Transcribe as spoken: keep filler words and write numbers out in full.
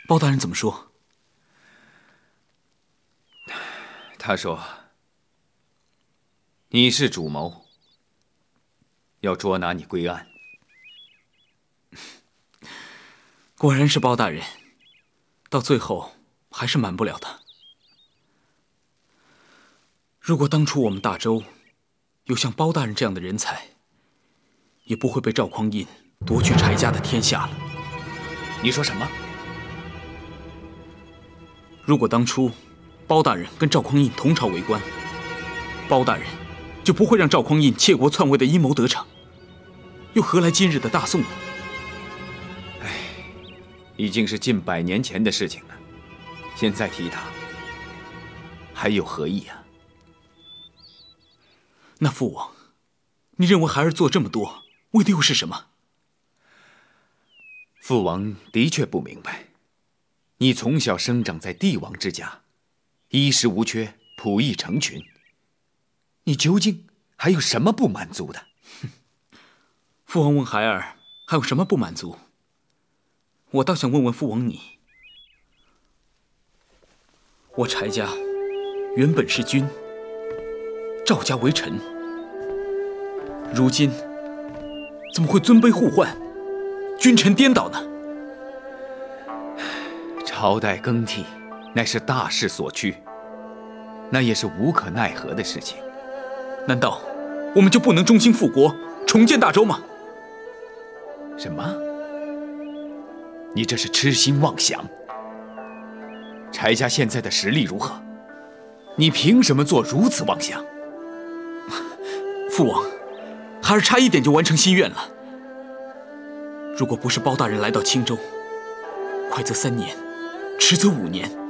包大人怎么说？ 他说：“你是主谋，要捉拿你归案。” 果然是包大人，到最后还是瞒不了他。如果当初我们大周有像包大人这样的人才，也不会被赵匡胤夺去柴家的天下了。 你说什么？ 如果当初包大人跟赵匡胤同朝为官，包大人就不会让赵匡胤窃国篡位的阴谋得逞，又何来今日的大宋呢？ 唉，已经是近百年前的事情了，现在提他，还有何意啊？ 那父王，你认为孩儿做这么多，为的又是什么？ 父王的确不明白，你从小生长在帝王之家，衣食无缺，仆役成群，你究竟还有什么不满足的？ 父王问孩儿还有什么不满足，我倒想问问父王你。我柴家原本是君，赵家为臣，如今怎么会尊卑互换，君臣颠倒呢？ 朝代更替乃是大势所趋，那也是无可奈何的事情。 难道我们就不能忠心复国，重建大周吗？ 什么？你这是痴心妄想！柴家现在的实力如何？你凭什么做如此妄想？ 父王，孩儿差一点就完成心愿了。如果不是包大人来到青州，快则三年，迟则五年，